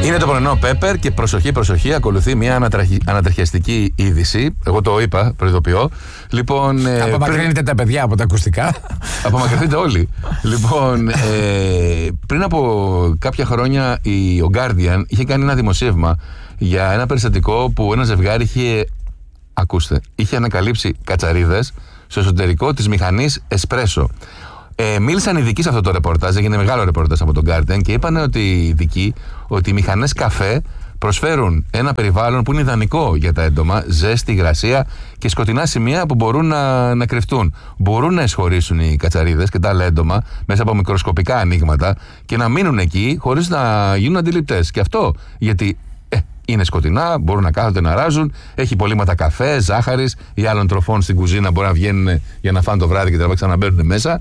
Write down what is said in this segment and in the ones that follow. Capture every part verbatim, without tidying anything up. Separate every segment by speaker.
Speaker 1: Είναι το πρωινό Pepper και προσοχή, προσοχή, ακολουθεί μια ανατραχι... ανατριχιαστική είδηση. Εγώ το είπα, προειδοποιώ. Λοιπόν,
Speaker 2: απομακρύνετε πριν... τα παιδιά από τα ακουστικά.
Speaker 1: Απομακρυνθείτε όλοι. Λοιπόν, ε, πριν από κάποια χρόνια η, ο Guardian είχε κάνει ένα δημοσίευμα για ένα περιστατικό που ένα ζευγάρι είχε, ακούστε, είχε ανακαλύψει κατσαρίδες στο εσωτερικό της μηχανής Espresso. Ε, μίλησαν ειδικοί σε αυτό το ρεπορτάζ, έγινε μεγάλο ρεπορτάζ από τον Guardian και είπαν ότι οι ειδικοί ότι οι μηχανές καφέ προσφέρουν ένα περιβάλλον που είναι ιδανικό για τα έντομα, ζέστη, υγρασία και σκοτεινά σημεία που μπορούν να, να κρυφτούν. Μπορούν να εισχωρήσουν οι κατσαρίδες και τα άλλα έντομα μέσα από μικροσκοπικά ανοίγματα και να μείνουν εκεί χωρίς να γίνουν αντιληπτές. Και αυτό γιατί είναι σκοτεινά, μπορούν να κάθονται να ράζουν, έχει υπολείμματα καφέ, ζάχαρης ή άλλων τροφών στην κουζίνα, μπορεί να βγαίνουν για να φάνε το βράδυ και να ξαναμπαίνουν μέσα.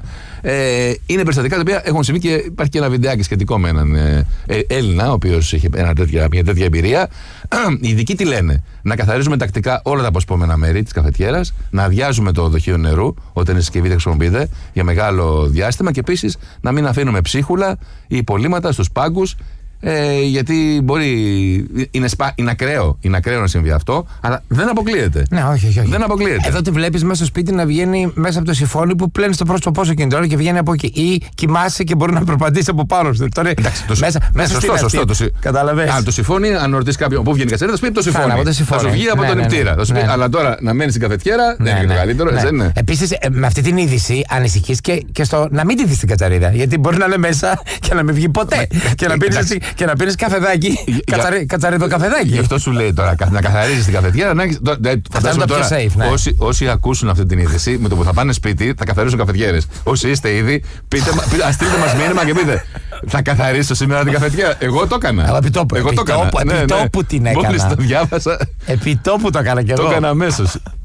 Speaker 1: Ε, είναι περιστατικά τα οποία έχουν συμβεί και υπάρχει και ένα βιντεάκι σχετικό με έναν ε, ε, Έλληνα, ο οποίος έχει ένα τέτοια, μια τέτοια εμπειρία. Οι ειδικοί τι λένε? Να καθαρίζουμε τακτικά όλα τα αποσπόμενα μέρη της καφετιέρας, να αδειάζουμε το δοχείο νερού όταν η συσκευή δεν χρησιμοποιείται για μεγάλο διάστημα και επίσης να μην αφήνουμε ψίχουλα ή υπολείμματα στους πάγκους. Ε, γιατί μπορεί. Είναι, σπα, είναι, ακραίο, είναι ακραίο να συμβεί αυτό, αλλά δεν αποκλείεται.
Speaker 2: Ναι, όχι, όχι, όχι.
Speaker 1: Δεν αποκλείεται.
Speaker 2: Εδώ τη βλέπεις μέσα στο σπίτι να βγαίνει μέσα από το σιφόνι που πλένει στο πρόσωπό σου εκείνη την ώρα και βγαίνει από εκεί. Ή κοιμάσαι και μπορεί να περπατήσει από πάνω σου. Τώρα,
Speaker 1: εντάξει, το,
Speaker 2: μέσα,
Speaker 1: ναι,
Speaker 2: μέσα
Speaker 1: σωστό, σωστό. Το,
Speaker 2: καταλαβαίνεις.
Speaker 1: Α, το σιφόνι, αν ρωτήσει κάποιον πού βγαίνει η κατσαρίδα, θα πει το σιφόνι.
Speaker 2: Φάνα,
Speaker 1: θα σου βγει από
Speaker 2: ναι,
Speaker 1: τον
Speaker 2: ναι,
Speaker 1: νηπτήρα.
Speaker 2: ναι, ναι.
Speaker 1: Αλλά τώρα να μένει στην καφετιέρα
Speaker 2: ναι,
Speaker 1: δεν είναι
Speaker 2: ναι,
Speaker 1: το καλύτερο.
Speaker 2: Ναι. Επίσης, με αυτή την είδηση ανησυχείς και, και στο να μην τη δεις την κατσαρίδα. Γιατί μπορεί να είναι μέσα και να μην βγει ποτέ. Και να πίνεις καφεδάκι. Κατσαρι, κατσαρίδο καφεδάκι.
Speaker 1: Γι' αυτό σου λέει τώρα να καθαρίζεις την καφετιέρα. Να, φαντάζομαι τώρα safe, ναι. όσοι, όσοι ακούσουν αυτή την είδηση, με το που θα πάνε σπίτι θα καθαρίζουν καφετιέρες. Όσοι είστε ήδη, πείτε, πείτε, ας στείλτε μας μήνυμα και πείτε θα καθαρίσω σήμερα την καφετιέρα. Εγώ το έκανα.
Speaker 2: Αλλά επιτόπου,
Speaker 1: εγώ
Speaker 2: επιτόπου,
Speaker 1: το έκανα.
Speaker 2: επιτόπου
Speaker 1: ναι, ναι.
Speaker 2: την έκανα.
Speaker 1: Μόλις το διάβασα.
Speaker 2: Επιτόπου το έκανα και εγώ.
Speaker 1: Το έκανα αμέσως.